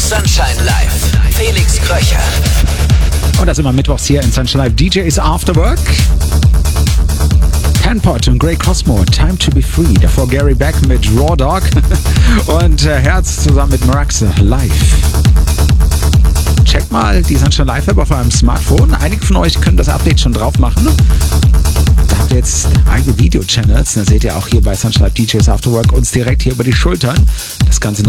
Sunshine Live. Felix Kröcher. Und das immer mittwochs hier in Sunshine Live. DJs After Work. Panpot und Grey Cosmo, Time to be Free. Davor Gary Beck mit Raw Dog und Herz zusammen mit Maraxa live. Checkt mal die Sunshine Live App auf eurem Smartphone. Einige von euch können das Update schon drauf machen. Da habt ihr jetzt eigene Video-Channels. Da seht ihr auch hier bei Sunshine Live DJs After Work uns direkt hier über die Schultern. Das Ganze